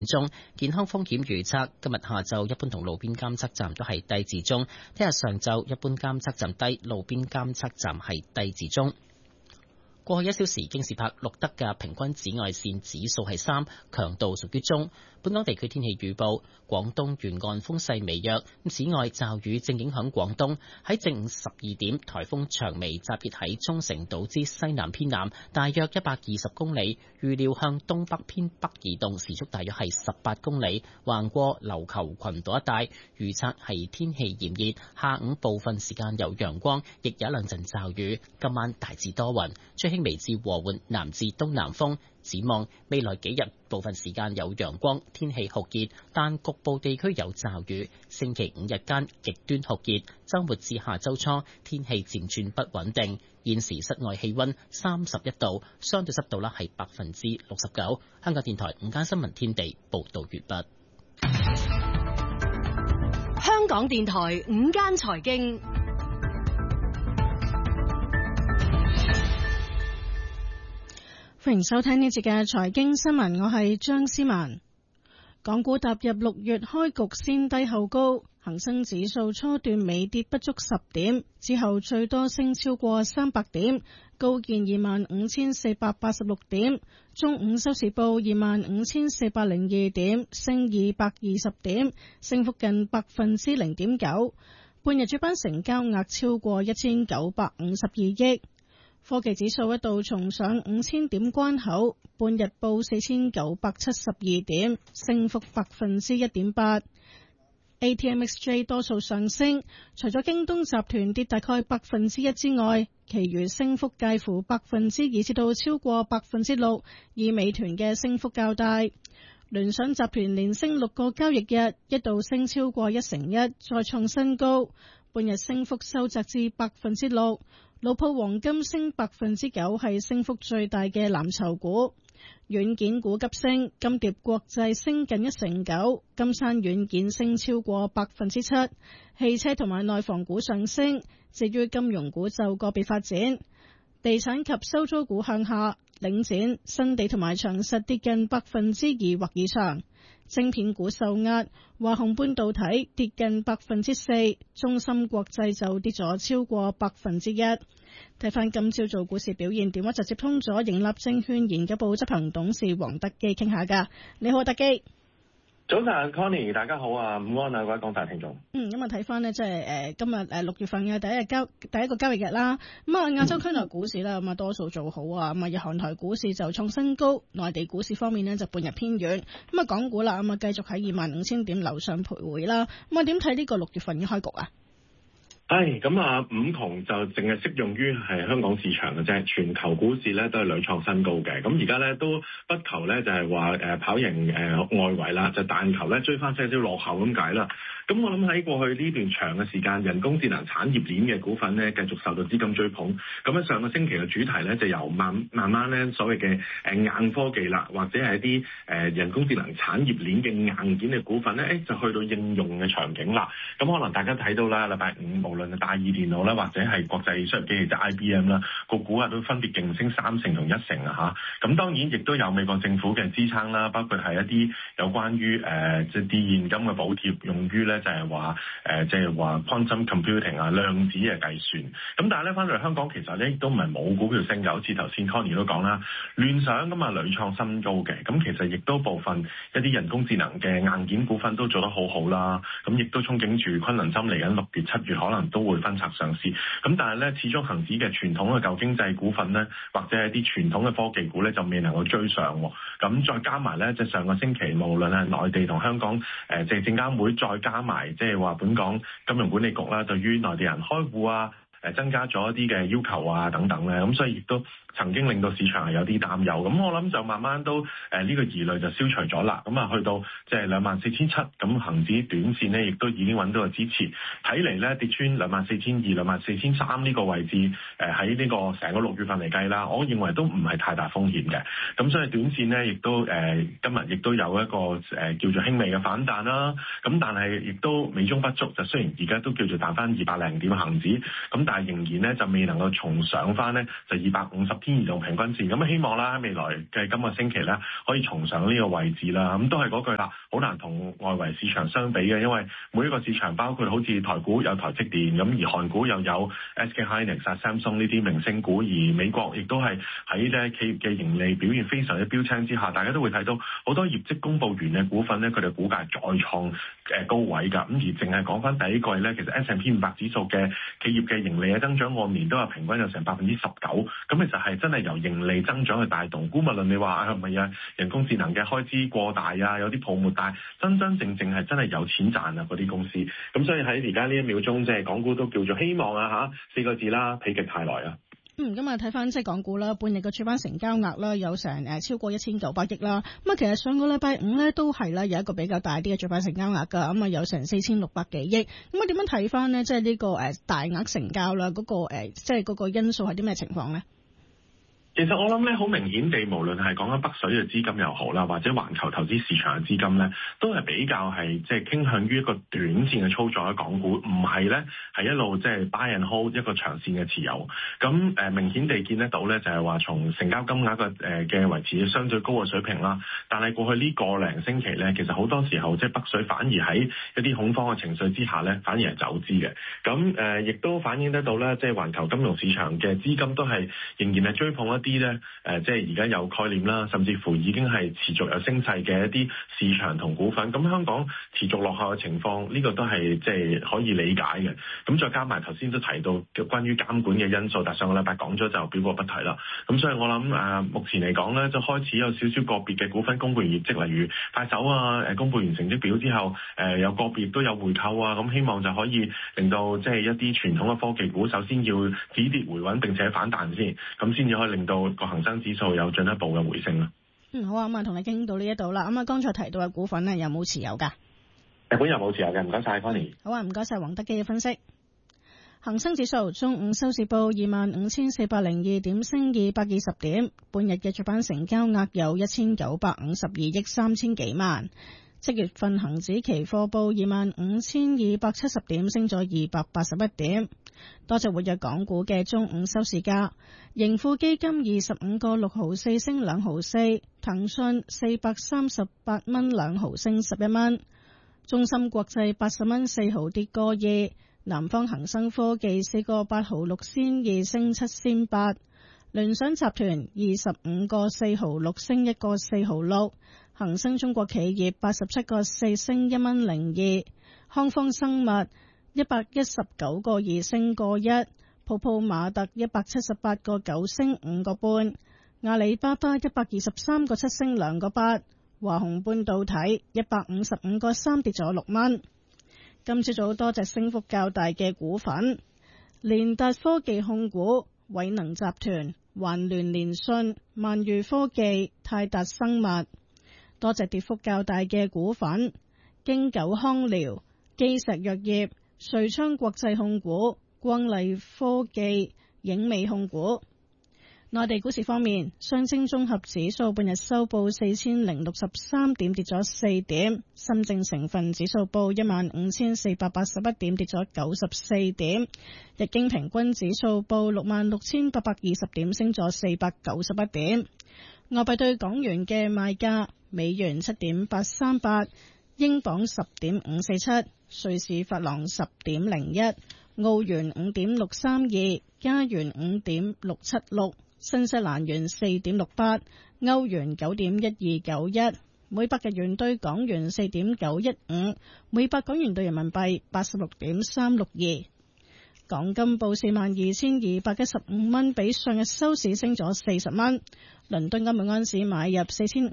中。健康風險預測今日下晝一般同路邊監測站都係低至中，聽日上晝一般監測站低，路邊監測站係低至中。過去1小時，京士柏錄得嘅平均紫外線指數係3，強度屬於中。本港地區天氣預報：廣東沿岸風勢微弱，此外驟雨正影響廣東。喺正午12點，颱風長眉集結喺沖繩島之西南偏南，大約120公里，預料向東北偏北移動，時速大約係18公里，橫過琉球群島一帶。預測係天氣炎熱，下午部分時間有陽光，亦有一兩陣驟雨。今晚大致多雲，吹輕微至和緩南至東南風。展望未來幾日，部分時間有陽光，天氣酷熱，但局部地區有驟雨。星期5日間極端酷熱，週末至下週初天氣漸轉不穩定。現時室外氣溫31度，相對濕度係69%。香港電台午間新聞天地報道完畢。 香港電台午間財經。 歡迎收聽呢節嘅財經新聞，我係張思文。港股踏入6月開局先低後高，恒生指數初段微跌不足10點，之後最多升超過300點，高見25,486點。中午收市報25,402點，升220點，升幅近0.9%。半日主板成交額超過1,952億。科技指數一度重上5000點關口，半日報4972點，升幅1.8%。ATMXJ 多數上升，除咗京東集團跌大概1%之外，其餘升幅介乎2%至到超過6%，以美團嘅升幅較大。聯想集團連升6個交易日，一度升超過1%，再創新高，半日升幅收窄至6%。老鋪黃金升9%，係升幅最大嘅藍籌股。軟件股急升，金蝶國際升近1.9%，金山軟件升超過7%。汽車同埋內房股上升，至於金融股就個別發展。地產及收租股向下，領展、新地同埋長實跌近2%或以上。晶片股受壓，華虹半導體跌近4%，中芯國際就跌咗超過1%。睇翻今朝做股市表現，電話就接通咗盈立證券研究部執行董事黃德基傾下㗎。你好，德基。 早晨 Connie， 大家好啊，午安啊，各位廣大聽眾。 咁啊睇翻呢，即係今日6月份嘅第一個交易日啦。咁啊，亞洲區內股市啦，咁啊多數做好啊。咁啊，日韓台股市就創新高，內地股市方面呢，就半日偏軟。咁啊，港股啦，咁啊繼續喺25,000點樓上徘徊啦。咁啊，點睇呢個6月份嘅開局啊？ 咁啊，五窮就淨係適用於係香港市場嘅啫，全球股市咧都係屢創新高嘅。咁而家咧都不求咧就係話跑贏外圍啦，就但求咧追翻些少落後咁解啦。咁我諗喺過去呢段長嘅時間，人工智能產業鏈嘅股份咧繼續受到資金追捧。咁喺上個星期嘅主題咧就由慢慢咧所謂嘅硬科技啦，或者係一啲人工智能產業鏈嘅硬件嘅股份咧，就去到應用嘅場景啦。咁可能大家睇到啦，禮拜五無論係大二電腦啦，或者係國際商業機器即係 IBM 啦，個股啊都分別勁升3成同1成啊嚇。咁當然亦都有美國政府嘅支撐啦，包括係一啲有關於即係啲現金嘅補貼，用於咧就係話quantum computing 啊，量子嘅計算。咁但係咧翻到嚟香港，其實咧亦都唔係冇股票升嘅，好似頭先 Connie 都講啦，聯想咁啊屢創新高嘅。咁其實亦都部分一啲人工智能嘅硬件股份都做得好好啦。咁亦都憧憬住昆侖針嚟緊6月7月可能都會分拆上市。咁但係咧，始終恆指嘅傳統嘅舊經濟股份咧，或者係啲傳統嘅科技股咧，就未能夠追上。咁再加埋咧，即係上個星期無論係內地同香港即係證監會，再加埋即係話本港金融管理局啦，對於內地人開戶啊，增加咗一啲嘅要求啊等等咧，咁所以亦都曾經令到市場係有啲擔憂。咁我諗就慢慢都呢個疑慮就消除咗啦。咁啊去到即係24,700，咁恆指短線咧亦都已經揾到個支持。睇嚟咧跌穿24,200、24,300呢個位置，喺呢個成個6月份嚟計啦，我認為都唔係太大風險嘅。咁所以短線咧亦都今日亦都有一個叫做輕微嘅反彈啦。咁但係亦都美中不足，就雖然而家都叫做彈翻200零點恆指，咁但係仍然咧就未能夠重上翻呢就250天移動平均線。咁希望啦喺未來嘅今個星期咧可以重上呢個位置啦。咁都係嗰句啦，好難同外圍市場相比嘅，因為每一個市場包括好似台股有台積電，咁而韓股又有 SK Hynix、Samsung 呢啲明星股，而美國亦都係喺咧企業嘅盈利表現非常之標青之下，大家都會睇到好多業績公佈完嘅股份咧，佢哋股價再創高位㗎。咁而淨係講翻第一季咧，其實 S&P 500指數嘅企業嘅盈利嘅增長按年都有平均有成19%，咁其實係真係由盈利增長去帶動。姑勿論你話係咪啊人工智能嘅開支過大啊，有啲泡沫，但係真正係真係有錢賺啊嗰啲公司。咁所以喺而家呢一秒鐘，即係港股都叫做希望啊嚇4個字啦，否極泰來啊！ 咁啊睇翻即係港股啦，半日嘅主板成交額啦有成超過1900億啦。咁啊其實上個禮拜五咧都係啦有一個比較大啲嘅主板成交額㗎，咁啊有成4600幾億。咁啊點樣睇翻呢？即係呢個大額成交啦，嗰個即係嗰個因素係啲咩情況咧？ 其實我諗咧，好明顯地，無論係講緊北水嘅資金又好啦，或者環球投資市場嘅資金咧，都係比較係即係傾向於一個短線嘅操作喺港股，唔係咧係一路即係 buy and hold 一個長線嘅持有。咁明顯地見得到咧，就係話從成交金額嘅維持相對高嘅水平啦。但係過去呢個零星期咧，其實好多時候即係北水反而喺一啲恐慌嘅情緒之下咧，反而係走資嘅。咁亦都反映得到咧，即係環球金融市場嘅資金都係仍然係追捧一啲咧即係而家有概念啦，甚至乎已經係持續有升勢嘅一啲市場同股份。咁香港持續落後嘅情況，呢個都係即係可以理解嘅。咁再加埋頭先都提到關於監管嘅因素，但上個禮拜講咗就表過不提啦。咁所以我諗目前嚟講咧，就開始有少少個別嘅股份公布完業績，例如快手啊，公布完成績表之後，有個別都有回購啊。咁希望就可以令到即係一啲傳統嘅科技股，首先要止跌回穩並且反彈先，咁先至可以令到個恒生指數有進一步嘅回升啦。 好啊，咁啊同你傾到呢一度啦。咁啊，剛才提到嘅股份咧，有冇持有㗎？ 日本有冇持有嘅？唔該晒 Connie。 好啊，唔該晒黃德基嘅分析。恒生指數中午收市報25,402點，升220點。半日嘅主板成交額有1952億3000幾萬。即月份恒指期貨報25,270點，升咗281點。多隻活躍港股嘅中午收市價，盈富基金25個6毫4升2毫4，騰訊438蚊2毫升11蚊，中芯國際80蚊4毫跌個2，南方恒生科技4個8毫6仙2升7仙8，聯想集團25個4毫6升1個4毫6，恒生中國企業87個4升1蚊02，康方生物119個2升個1，泡泡瑪特178個9升5個半，阿里巴巴123個7升2個8，華虹半導體155個3跌咗6蚊。今朝早多隻升幅較大嘅股份，聯達科技控股、偉能集團、環聯聯訊、萬裕科技、泰達生物。多隻跌幅較大嘅股份，京九康療、基石藥業、瑞昌國際控股、光麗科技、影美控股。內地股市方面，上證綜合指數半日收報4063點，跌咗4點；深證成分指數報15481點，跌咗94點；日經平均指數報66820點，升咗491點。外幣對港元嘅賣價：美元7.838，英鎊10.547，瑞士法郎10.01，澳元5.632，加元5.676，新西蘭元4.68，歐元9.1291，每百日元對港元4.915，每百港元對人民幣86.362。港金報42,215蚊，比上日收市升咗40蚊。倫敦金每盎司買入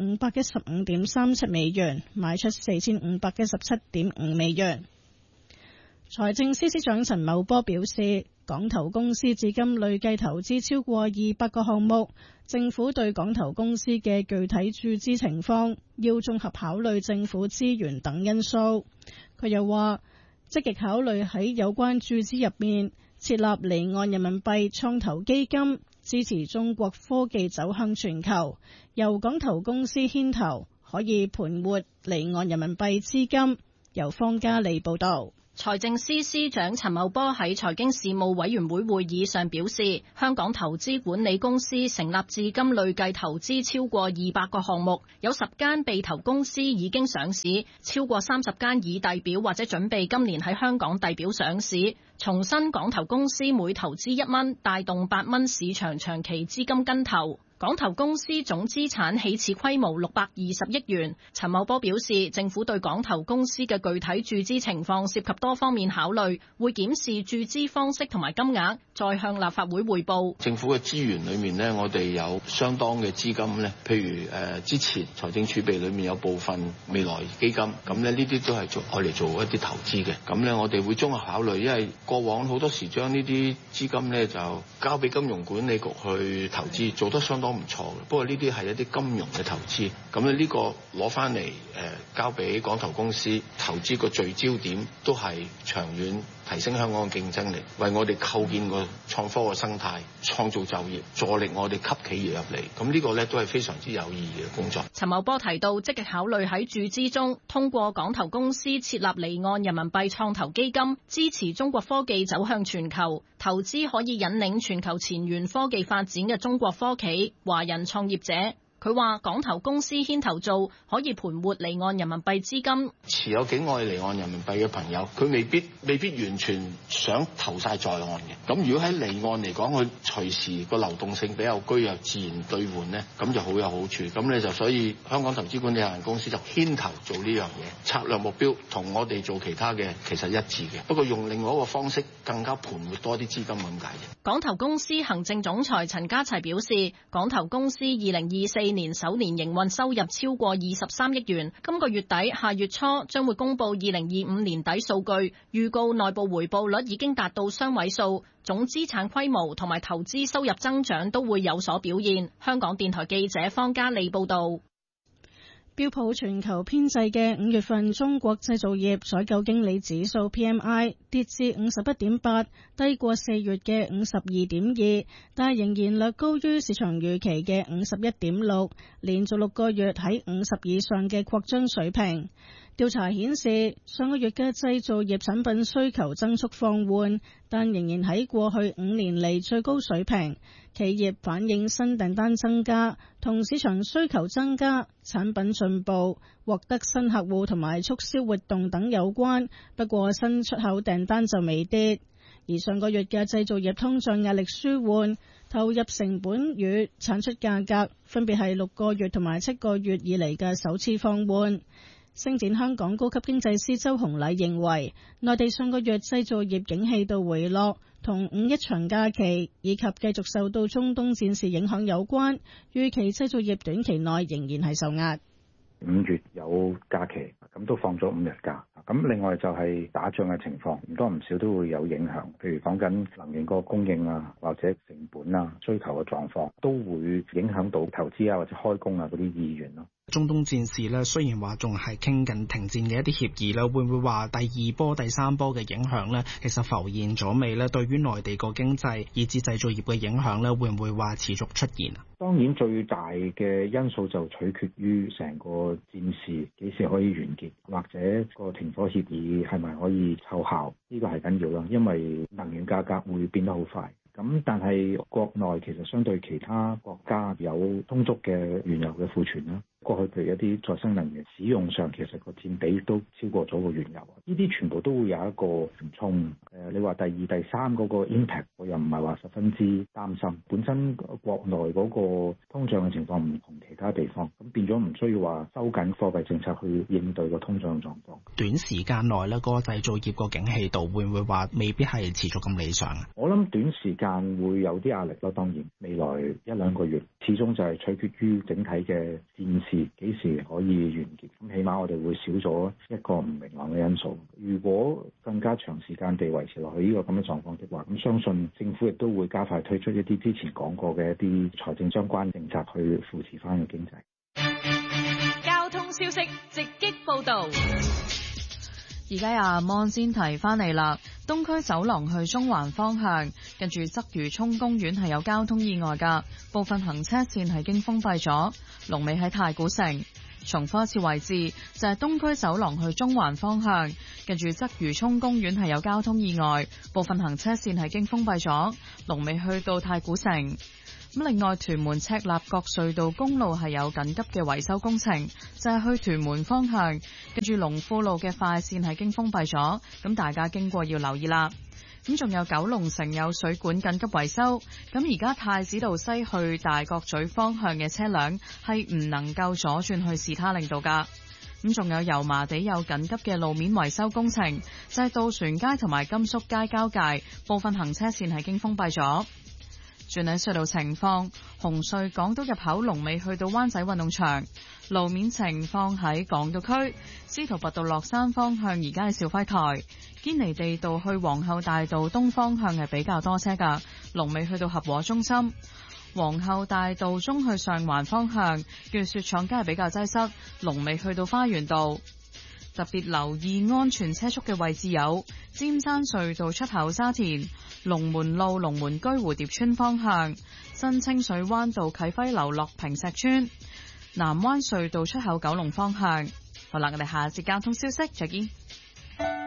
4,515.37美元，賣出4,517.5美元。財政司司長陳茂波表示，港投公司至今累計投資超過200個項目，政府對港投公司嘅具體注資情況要綜合考慮政府資源等因素。佢又話，積極考慮喺有關注資入面設立離岸人民幣創投基金，支持中國科技走向全球，由港投公司牽頭，可以盤活離岸人民幣資金。由方嘉利報道。 財政司司長陳茂波喺財經事務委員會會議上表示，香港投資管理公司成立至今累計投資超過200個項目，有10間被投公司已經上市，超過30間已遞表或者準備今年喺香港遞表上市。重申港投公司每投資1蚊，帶動8蚊市場長期資金跟投。港投公司總資產起始規模620億元。陳茂波表示，政府對港投公司嘅具體注資情況涉及多方面考慮，會檢視注資方式同埋金額，再向立法會匯報。 政府嘅資源裏面呢，我哋有相當嘅資金呢，譬如之前財政儲備裏面有部分未來基金，咁呢啲都係愛嚟做一啲投資嘅。咁呢，我哋會綜合考慮，因為過往好多時將呢啲資金呢就交俾金融管理局去投資，做得相當唔錯嘅。不過呢啲係一啲金融嘅投資，咁呢個攞翻嚟交俾港投公司投資，個聚焦點都係長遠提升香港嘅競爭力，為我哋構建個創科嘅生態，創造就業，助力我哋吸企業入嚟。咁呢個呢都係非常之有意義嘅工作。 陳茂波提到，積極考慮喺注資中通過港投公司設立離岸人民幣創投基金，支持中國科技走向全球，投資可以引領全球前沿科技發展嘅中國科企、華人創業者。佢話港投公司牽頭做，可以盤活離岸人民幣資金。 持有境外離岸人民幣嘅朋友，佢未必完全想投晒在岸嘅。咁如果喺離岸嚟講，佢隨時個流動性比較居弱，自然兌換呢，咁就好有好處。咁咧就所以香港投資管理有限公司就牽頭做呢樣嘢，策略目標同我哋做其他嘅其實一致嘅，不過用另外一個方式更加盤活多啲資金咁解嘅。 港投公司行政總裁陳家齊表示，港投公司2024年首年營運收入超過23億元，今個月底下月初將會公布2025年底數據，預告內部回報率已經達到雙位數，總資產規模同埋投資收入增長都會有所表現。香港電台記者方嘉利報道。 標普全球編製嘅5月份中國製造業採購經理指數 PMI 跌至51.8，低過4月嘅52.2，但係仍然略高於市場預期嘅51.6，連續6個月喺50以上嘅擴張水平。調查顯示，上個月嘅製造業產品需求增速放緩，但仍然喺過去5年嚟最高水平。企業反映新訂單增加，同市場需求增加、產品進步、獲得新客戶同埋促銷活動等有關。不過新出口訂單就未跌。而上個月嘅製造業通脹壓力舒緩，投入成本與產出價格分別係6個月同埋7個月以嚟嘅首次放緩。星展香港高級經濟師周洪禮認為，內地上個月製造業景氣度回落，同5一長假期以及繼續受到中東戰事影響有關，預期製造業短期內仍然係受壓。 5月有假期，咁都放咗5日假。咁另外就係打仗嘅情況，唔多唔少都會有影響。譬如講緊能源個供應啊，或者成本啊、需求嘅狀況，都會影響到投資啊或者開工啊嗰啲意願咯。 中東戰事咧，雖然話仲係傾緊停戰嘅一啲協議啦，會唔會話第2波、第3波嘅影響咧，其實浮現咗未咧？對於內地個經濟以至製造業嘅影響咧，會唔會話持續出現啊？ 當然最大嘅因素就取決於成個戰事幾時可以完結，或者個停火協議係咪可以奏效，呢個係緊要咯，因為能源價格會變得好快。咁但係國內其實相對其他國家有充足嘅原油嘅庫存啦。過去譬如一啲再生能源使用上，其實個佔比都超過咗個原油。呢啲全部都會有一個緩衝。你話第2、第3嗰個 impact，我又唔係話十分之擔心。本身國內嗰個通脹嘅情況唔同其他地方，咁變咗唔需要話收緊貨幣政策去應對個通脹狀況。 短時間內咧，個製造業個景氣度會唔會話未必係持續咁理想啊？ 我諗短時間會有啲壓力咯。當然未來1-2個月，始終就係取決於整體嘅戰事幾時可以完結。咁起碼我哋會少咗一個唔明朗嘅因素。如果更加長時間地維持落去呢個咁嘅狀況的話，咁相信政府亦都會加快推出一啲之前講過嘅一啲財政相關政策去扶持翻個經濟。 交通消息直擊報道。 而家阿芒先提翻嚟啦，東區走廊去中環方向，近住鰂魚涌公園係有交通意外㗎，部分行車線係經封閉咗，龍尾喺太古城。 重複一次位置就係東區走廊去中環方向，跟住鰂魚涌公園係有交通意外，部分行車線係經封閉咗，龍尾去到太古城。咁另外，屯門赤鱲角隧道公路係有緊急嘅維修工程，就係去屯門方向，跟住龍富路嘅快線係經封閉咗，咁大家經過要留意啦。咁仲有九龍城有水管緊急維修，咁而家太子道西去大角咀方向嘅車輛係唔能夠左轉去士他令道㗎。咁仲有油麻地有緊急嘅路面維修工程，就係渡船街同埋甘肅街交界，部分行車線係經封閉咗。轉喺隧道情況，紅隧港島入口龍尾去到灣仔運動場，路面情況喺港島區司徒拔道落山方向，而家係肇輝台堅尼地道去皇后大道東方向係比較多車㗎，龍尾去到合和中心。皇后大道中去上環方向，叫雪廠街係比較擠塞，龍尾去到花園道。特別留意安全車速嘅位置有尖山隧道出口沙田、龍門路龍門居蝴蝶村方向、新清水灣道啟輝樓落坪石村、南灣隧道出口九龍方向。好啦，我哋下節交通消息再見。